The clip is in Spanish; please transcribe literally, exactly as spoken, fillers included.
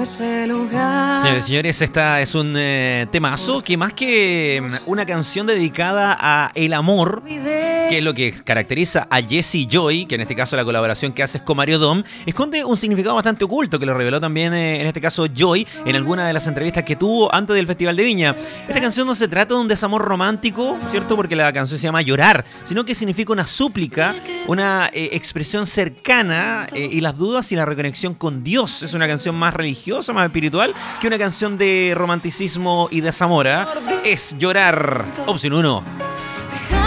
ese lugar. Señores y señores, esta es un eh, temazo que más que mm, una canción dedicada a el amor, que es lo que caracteriza a Jesse Joy, que en este caso la colaboración que hace es con Mario Dom, esconde un significado bastante oculto que lo reveló también eh, en este caso Joy en alguna de las entrevistas que tuvo antes del Festival de Viña. Esta canción no se trata de un desamor romántico, ¿cierto? Porque la canción se llama Llorar, sino que significa una súplica, una eh, expresión cercana eh, y las dudas y la reconexión con Dios. Es una canción más religiosa, más espiritual que una canción de romanticismo y desamor. ¿eh? Es Llorar. Opción uno.